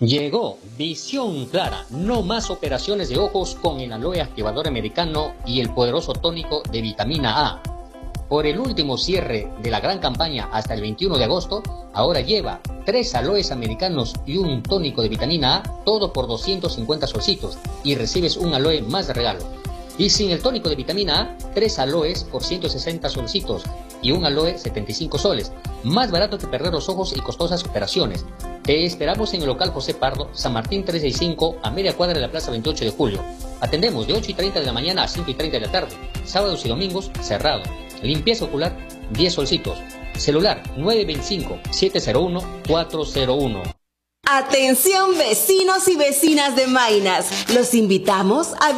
Llegó Visión Clara, no más operaciones de ojos con el aloe activador americano y el poderoso tónico de vitamina A. Por el último cierre de la gran campaña hasta el 21 de agosto, ahora lleva 3 aloes americanos y un tónico de vitamina A, todo por 250 solcitos, y recibes un aloe más de regalo. Y sin el tónico de vitamina A, 3 aloes por 160 solcitos y un aloe 75 soles, más barato que perder los ojos y costosas operaciones. Te esperamos en el local José Pardo, San Martín 365, a media cuadra de la Plaza 28 de Julio. Atendemos de 8:30 de la mañana a 5:30 de la tarde, sábados y domingos cerrado. Limpieza ocular, 10 solcitos. Celular 925-701-401. Atención vecinos y vecinas de Maynas, los invitamos a